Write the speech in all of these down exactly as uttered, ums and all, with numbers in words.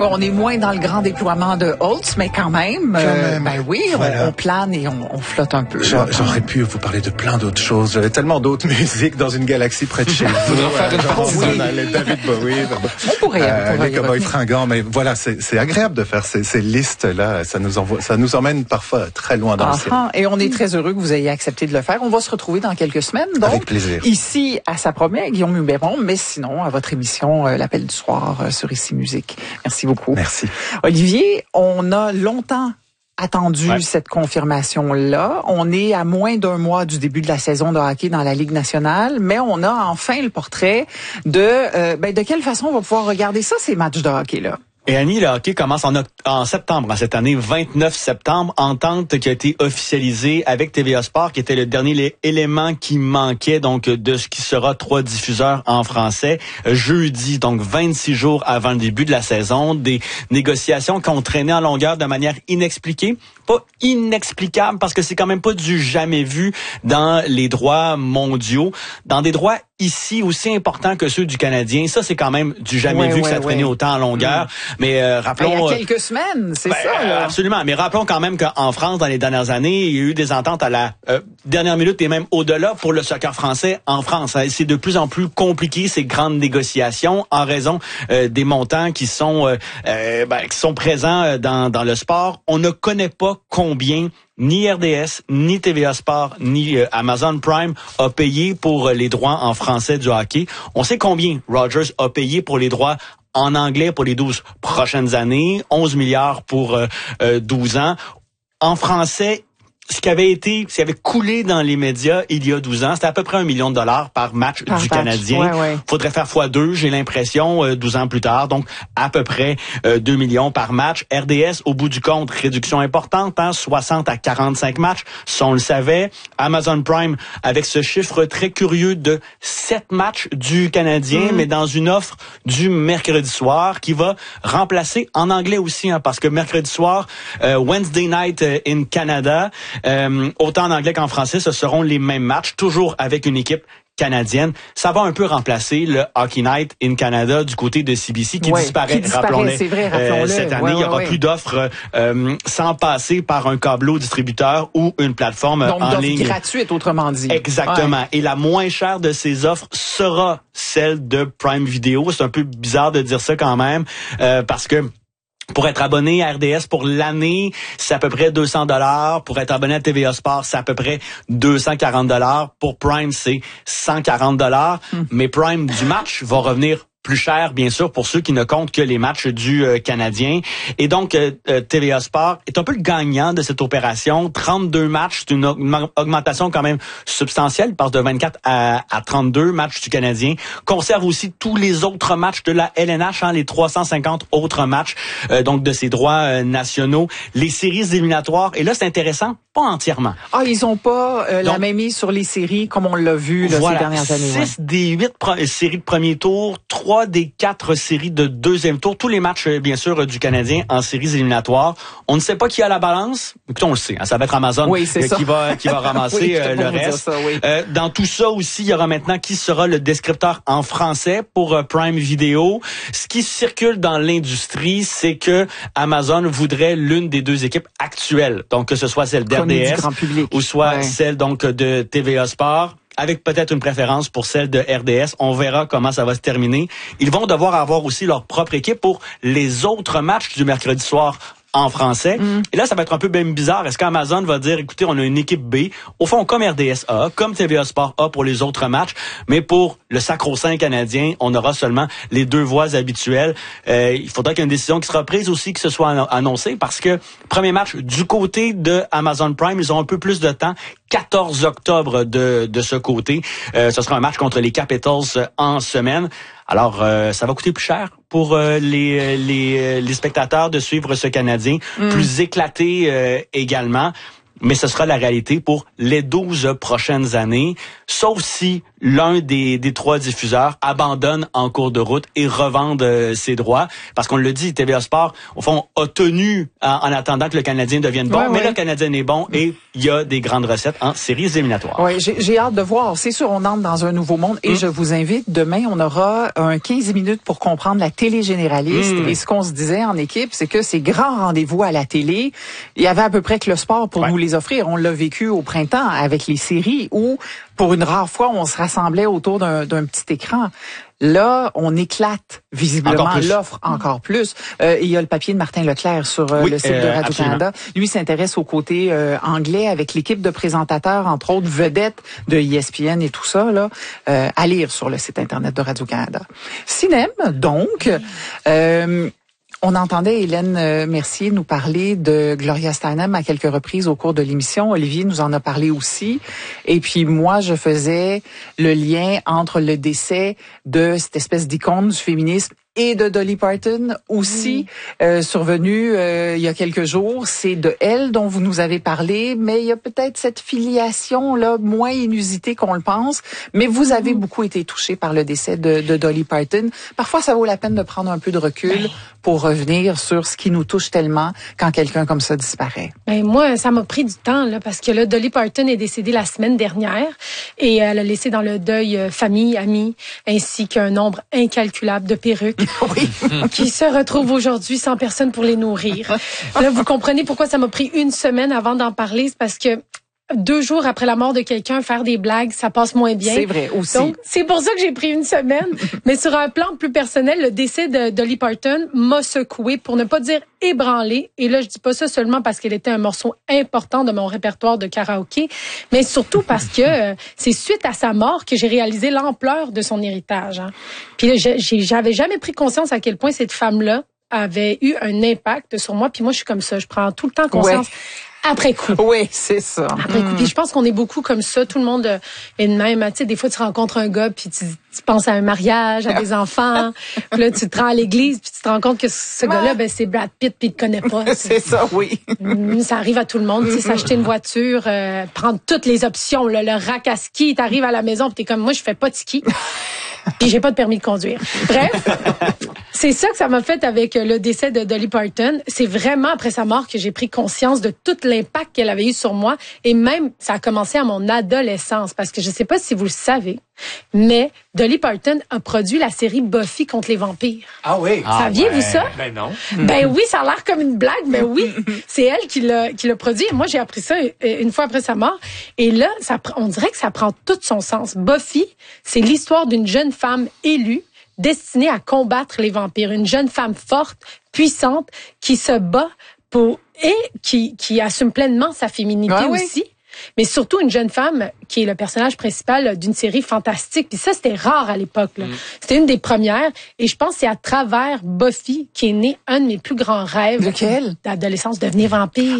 On est moins dans le grand déploiement de Holtz, mais quand même, quand euh, même. ben oui, voilà. on, on plane et on, on flotte un peu. J'aurais pu vous parler de plein d'autres choses. J'avais tellement d'autres musiques dans une galaxie près de chez vous. Faudra faire une Genre, oui. David Bowie. On pourrait, Euh, on pourrait les y cowboys revenir. fringants, mais voilà, c'est, c'est agréable de faire ces, ces listes-là. Ça nous envoie, ça nous emmène parfois très loin dans Ah, le ciel. ah, et on est très heureux que vous ayez accepté de le faire. On va se retrouver dans quelques semaines, donc. Avec plaisir. Ici, à sa première, Guillaume Huberon, mais sinon, à votre émission, euh, L'Appel du soir euh, sur Ici Musique. Merci beaucoup. Merci. Olivier, on a longtemps attendu Ouais. cette confirmation-là. On est à moins d'un mois du début de la saison de hockey dans la Ligue nationale, mais on a enfin le portrait de euh, ben, de quelle façon on va pouvoir regarder ça, ces matchs de hockey-là. Et Annie, le hockey commence en, oct- en septembre, en cette année, vingt-neuf septembre, entente qui a été officialisée avec T V A Sport, qui était le dernier lé- élément qui manquait donc de ce qui sera trois diffuseurs en français. Jeudi, donc vingt-six jours avant le début de la saison, des négociations qui ont traîné en longueur de manière inexpliquée. Pas inexplicable parce que c'est quand même pas du jamais vu dans les droits mondiaux, dans des droits ici aussi importants que ceux du Canadien. Ça, c'est quand même du jamais Ouais, vu ouais, que ça traînait ouais. autant en longueur. Mmh. Mais euh, Ben, rappelons... il y a quelques semaines, c'est Ben, ça, là. Absolument. Mais rappelons quand même qu'en France, dans les dernières années, il y a eu des ententes à la euh, dernière minute et même au-delà pour le soccer français en France. C'est de plus en plus compliqué, ces grandes négociations, en raison euh, des montants qui sont euh, euh, ben, qui sont présents dans, dans le sport. On ne connaît pas combien ni R D S, ni T V A Sport, ni euh, Amazon Prime a payé pour euh, les droits en français du hockey. On sait combien Rogers a payé pour les droits en anglais pour les douze prochaines années, onze milliards pour euh, euh, douze ans. En français, ce qui avait été, ce qui avait coulé dans les médias il y a douze ans, c'était à peu près un million de dollars par match Par du match. Canadien. Ouais, ouais. Faudrait faire fois deux, j'ai l'impression, euh, douze ans plus tard. Donc, à peu près euh, deux millions par match. R D S, au bout du compte, réduction importante, hein, soixante à quarante-cinq matchs, ça on le savait. Amazon Prime, avec ce chiffre très curieux de sept matchs du Canadien, Mm. mais dans une offre du mercredi soir qui va remplacer en anglais aussi, hein, parce que mercredi soir, euh, Wednesday Night in Canada, euh, autant en anglais qu'en français, ce seront les mêmes matchs, toujours avec une équipe canadienne. Ça va un peu remplacer le Hockey Night in Canada du côté de C B C qui Ouais, disparaît, qui disparaît, rappelons-le. c'est vrai, rappelons-le. Cette année, Ouais, il n'y aura ouais, plus ouais. d'offres euh, sans passer par un câbleau distributeur ou une plateforme Donc, en d'offres ligne. gratuites, autrement dit. Exactement. Ouais. Et la moins chère de ces offres sera celle de Prime Video. C'est un peu bizarre de dire ça quand même, euh, parce que pour être abonné à R D S pour l'année, c'est à peu près deux cents dollars. Pour être abonné à T V A Sport, c'est à peu près deux cent quarante dollars. Pour Prime, c'est cent quarante dollars. Hmm. Mais Prime du match va revenir plus cher, bien sûr, pour ceux qui ne comptent que les matchs du euh, Canadien. Et donc, euh, euh, T V A Sport est un peu le gagnant de cette opération. trente-deux matchs, c'est une, aug- une augmentation quand même substantielle. Il passe de vingt-quatre à, à trente-deux matchs du Canadien. Conserve aussi tous les autres matchs de la L N H, hein, les trois cent cinquante autres matchs euh, donc de ses droits euh, nationaux. Les séries éliminatoires, et là, c'est intéressant, pas entièrement. Ah, ils ont pas euh, la Donc, même mise sur les séries comme on l'a vu là, voilà, ces dernières années. ouais. six des huit pro- séries de premier tour, trois des quatre séries de deuxième tour, tous les matchs, bien sûr, du Canadien en séries éliminatoires. On ne sait pas qui a la balance. Écoutez, on le sait, hein, ça va être Amazon Oui, c'est euh, ça. qui va qui va ramasser Oui, euh, j'étais le pour vous dire reste. ça, oui. Euh, dans tout ça aussi, il y aura maintenant qui sera le descripteur en français pour euh, Prime Video. Ce qui circule dans l'industrie, c'est que Amazon voudrait l'une des deux équipes actuelles, donc que ce soit celle d'R Connue D du S grand public. ou soit Ouais. celle donc de T V A Sport, avec peut-être une préférence pour celle de R D S. On verra comment ça va se terminer. Ils vont devoir avoir aussi leur propre équipe pour les autres matchs du mercredi soir en français. Mm. Et là, ça va être un peu même bizarre. Est-ce qu'Amazon va dire, écoutez, on a une équipe B, au fond, comme R D S A, comme T V A Sport A pour les autres matchs, mais pour le sacro-saint canadien, on aura seulement les deux voix habituelles. Euh, il faudra qu'il y ait une décision qui sera prise aussi, que ce soit annoncé, parce que premier match du côté de Amazon Prime, ils ont un peu plus de temps, quatorze octobre de, de ce côté. Euh, ce sera un match contre les Capitals en semaine. Alors, euh, ça va coûter plus cher pour euh, les, les, les spectateurs de suivre ce Canadien, mm. plus éclaté euh, également. Mais ce sera la réalité pour les douze prochaines années, sauf si l'un des, des trois diffuseurs abandonne en cours de route et revende euh, ses droits. Parce qu'on le dit, T V A Sport, au fond, a tenu en, en attendant que le Canadien devienne bon. Ouais, mais ouais. Le Canadien est bon et il y a des grandes recettes en séries éliminatoires. Oui, j'ai, j'ai hâte de voir. C'est sûr, on entre dans un nouveau monde et mmh. je vous invite, demain, on aura un quinze minutes pour comprendre la télé généraliste. Mmh. Et ce qu'on se disait en équipe, c'est que ces grands rendez-vous à la télé, il y avait à peu près que le sport pour ouais. nous les offrir. On l'a vécu au printemps avec les séries où, pour une rare fois, on se rassemblait autour d'un, d'un petit écran. Là, on éclate visiblement l'offre encore plus. Euh, il y a le papier de Martin Leclerc sur euh, oui, le site euh, de Radio-Canada. Lui s'intéresse au côté euh, anglais avec l'équipe de présentateurs, entre autres vedettes de E S P N et tout ça, là, euh, à lire sur le site Internet de Radio-Canada. Cinéma, donc... Euh, On entendait Hélène Mercier nous parler de Gloria Steinem à quelques reprises au cours de l'émission. Olivier nous en a parlé aussi. Et puis moi, je faisais le lien entre le décès de cette espèce d'icône du féminisme et de Dolly Parton aussi, mmh. euh, survenue euh, il y a quelques jours. C'est de elle dont vous nous avez parlé, mais il y a peut-être cette filiation là moins inusitée qu'on le pense. Mais vous avez mmh. beaucoup été touché par le décès de, de Dolly Parton. Parfois, ça vaut la peine de prendre un peu de recul pour revenir sur ce qui nous touche tellement quand quelqu'un comme ça disparaît. Ben moi, ça m'a pris du temps là parce que là, Dolly Parton est décédée la semaine dernière et elle a laissé dans le deuil euh, famille, amis, ainsi qu'un nombre incalculable de perruques. Oui. qui se retrouvent aujourd'hui sans personne pour les nourrir. Là, vous comprenez pourquoi ça m'a pris une semaine avant d'en parler, c'est parce que deux jours après la mort de quelqu'un, faire des blagues, ça passe moins bien. C'est vrai, aussi. Donc, c'est pour ça que j'ai pris une semaine. Mais sur un plan plus personnel, le décès de Dolly Parton m'a secoué, pour ne pas dire ébranlé. Et là, je dis pas ça seulement parce qu'elle était un morceau important de mon répertoire de karaoké, mais surtout parce que euh, c'est suite à sa mort que j'ai réalisé l'ampleur de son héritage. Hein. Puis là, j'ai, j'avais jamais pris conscience à quel point cette femme-là avait eu un impact sur moi. Puis moi, je suis comme ça. Je prends tout le temps conscience. Ouais. Après coup. Oui, c'est ça. Après mmh. coup. Puis je pense qu'on est beaucoup comme ça. Tout le monde est de même. Tu sais, des fois, tu rencontres un gars, puis tu, tu penses à un mariage, à des enfants. Puis là, tu te rends à l'église, puis tu te rends compte que ce ouais. gars-là, ben c'est Brad Pitt, puis il te connaît pas. C'est ça, oui. Ça arrive à tout le monde. Tu sais, s'acheter une voiture, euh, prendre toutes les options, là, le rack à ski, t'arrives à la maison, puis t'es comme, moi, je fais pas de ski. Puis j'ai pas de permis de conduire. Bref, c'est ça que ça m'a fait avec le décès de Dolly Parton. C'est vraiment après sa mort que j'ai pris conscience de tout l'impact qu'elle avait eu sur moi. Et même, ça a commencé à mon adolescence. Parce que je sais pas si vous le savez, mais Dolly Parton a produit la série Buffy contre les vampires. Ah oui? Saviez-vous ouais. ça? Ben non. Ben oui, ça a l'air comme une blague, mais oui, c'est elle qui l'a, qui l'a produit. Et moi, j'ai appris ça une fois après sa mort. Et là, ça, on dirait que ça prend tout son sens. Buffy, c'est l'histoire d'une jeune femme élue destinée à combattre les vampires. Une jeune femme forte, puissante, qui se bat pour et qui, qui assume pleinement sa féminité ah, aussi. Oui. Mais surtout une jeune femme qui est le personnage principal d'une série fantastique. Puis ça, c'était rare à l'époque. Là. Mm. C'était une des premières. Et je pense que c'est à travers Buffy qu'est né un de mes plus grands rêves. Lequel? D'adolescence, devenir vampire.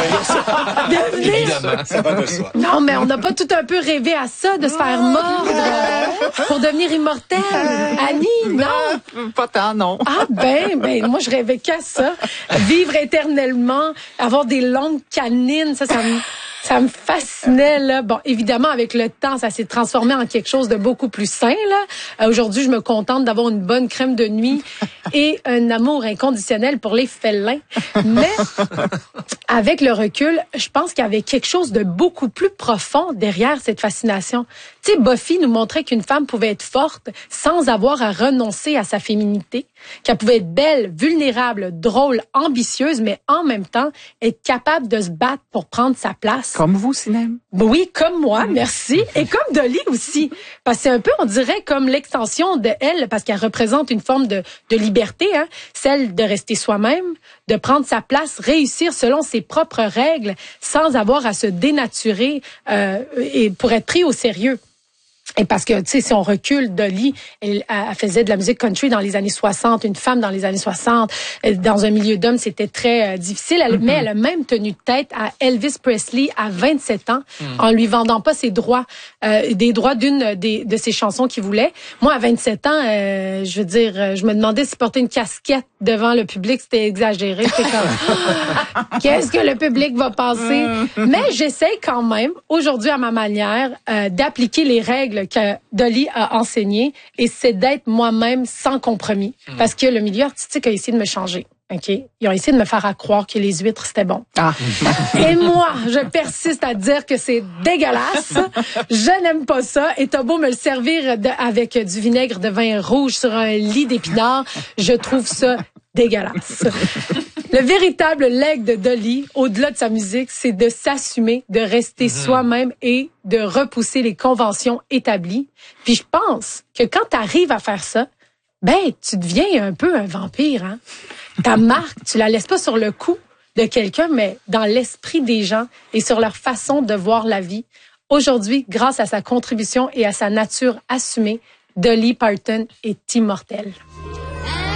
Ah, devenir... Évidemment, ça va de soi. Non, mais on n'a pas tout un peu rêvé à ça, de se faire mordre pour devenir immortel. Annie, non? non? Pas tant, non. Ah ben, ben moi, je rêvais qu'à ça. Vivre éternellement, avoir des longues canines, ça, ça me... Ça me fascinait, là. Bon, évidemment, avec le temps, ça s'est transformé en quelque chose de beaucoup plus sain, là. Euh, aujourd'hui, je me contente d'avoir une bonne crème de nuit et un amour inconditionnel pour les félins. Mais, avec le recul, je pense qu'il y avait quelque chose de beaucoup plus profond derrière cette fascination. Tu sais, Buffy nous montrait qu'une femme pouvait être forte sans avoir à renoncer à sa féminité, qu'elle pouvait être belle, vulnérable, drôle, ambitieuse, mais en même temps, être capable de se battre pour prendre sa place. Comme vous, Sinem. Oui, comme moi, merci. Et comme Dolly aussi. Parce que c'est un peu, on dirait, comme l'extension de elle, parce qu'elle représente une forme de, de liberté, hein, celle de rester soi-même, de prendre sa place, réussir selon ses propres règles, sans avoir à se dénaturer euh, et pour être pris au sérieux. Et parce que, tu sais, si on recule, Dolly, elle, elle faisait de la musique country dans les années soixante, une femme dans les années soixante. Dans un milieu d'hommes, c'était très euh, difficile. Elle, mm-hmm. Mais elle a même tenu tête à Elvis Presley à vingt-sept ans, mm. en lui vendant pas ses droits, euh, des droits d'une des, de ses chansons qu'il voulait. Moi, à vingt-sept ans, euh, je veux dire, je me demandais si porter une casquette devant le public, c'était exagéré. C'était comme, qu'est-ce que le public va penser? Mais j'essaie quand même, aujourd'hui à ma manière, euh, d'appliquer les règles que Dolly a enseignées, et c'est d'être moi-même sans compromis. Parce que le milieu artistique a essayé de me changer. OK? Ils ont essayé de me faire à croire que les huîtres, c'était bon. Ah. Et moi, je persiste à dire que c'est dégueulasse. Je n'aime pas ça. Et t'as beau me le servir de, avec du vinaigre de vin rouge sur un lit d'épinards, je trouve ça dégueulasse. Le véritable leg de Dolly, au-delà de sa musique, c'est de s'assumer, de rester mmh. soi-même et de repousser les conventions établies. Puis je pense que quand t'arrives à faire ça, ben, tu deviens un peu un vampire, hein? Ta marque, tu la laisses pas sur le cou de quelqu'un, mais dans l'esprit des gens et sur leur façon de voir la vie. Aujourd'hui, grâce à sa contribution et à sa nature assumée, Dolly Parton est immortelle.